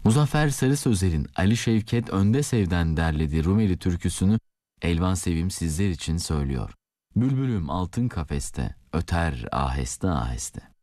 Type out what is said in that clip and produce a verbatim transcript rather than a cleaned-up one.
Muzaffer Sarı Sözer'in Ali Şevket Öndesev'den derlediği Rumeli türküsünü Elvan Sevim sizler için söylüyor. Bülbülüm altın kafeste, öter aheste aheste.